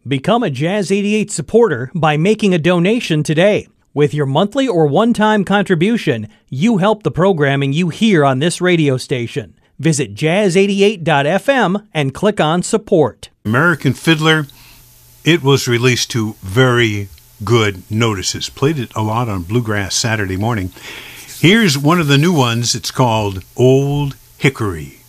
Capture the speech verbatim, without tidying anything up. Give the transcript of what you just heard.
Become a Jazz eighty-eight supporter by making a donation today. With your monthly or one-time contribution, you help the programming you hear on this radio station. Visit jazz eighty-eight dot f m and click on support. American Fiddler, it was released to very good notices. Played it a lot on Bluegrass Saturday morning. Here's one of the new ones. It's called Old Hickory.